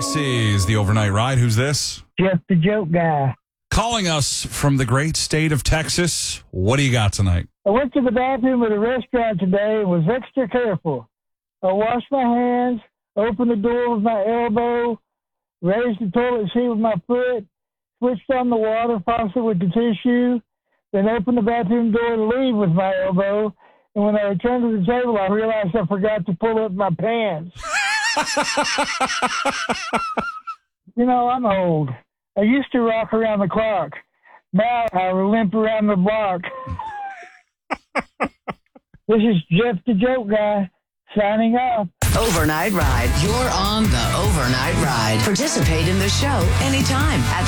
This is the Overnight Ride. Who's this? Jeff the Joke Guy. Calling us from the great state of Texas. What do you got tonight? I went to the bathroom at a restaurant today and was extra careful. I washed my hands, opened the door with my elbow, raised the toilet seat with my foot, switched on the water faucet with the tissue, then opened the bathroom door to leave with my elbow. And when I returned to the table, I realized I forgot to pull up my pants. You know, I'm old. I used to rock around the clock. Now I limp around the block. This is Jeff the Joke Guy signing off. Overnight Ride. You're on the Overnight Ride. Participate in the show anytime at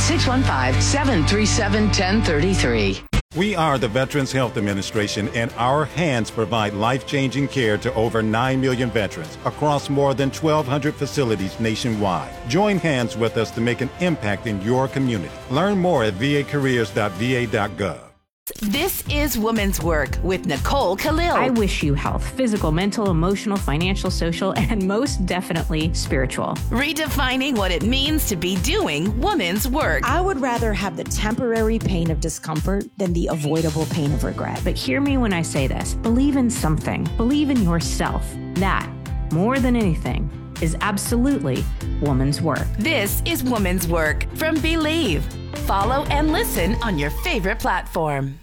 615-737-1033. We are the Veterans Health Administration, and our hands provide life-changing care to over 9 million veterans across more than 1,200 facilities nationwide. Join hands with us to make an impact in your community. Learn more at vacareers.va.gov. This is Women's Work with Nicole Khalil. I wish you health, physical, mental, emotional, financial, social, and most definitely spiritual. Redefining what it means to be doing women's work. I would rather have the temporary pain of discomfort than the avoidable pain of regret. But hear me when I say this. Believe in something. Believe in yourself. That, more than anything, is absolutely woman's work. This is Women's Work from Believe. Follow and listen on your favorite platform.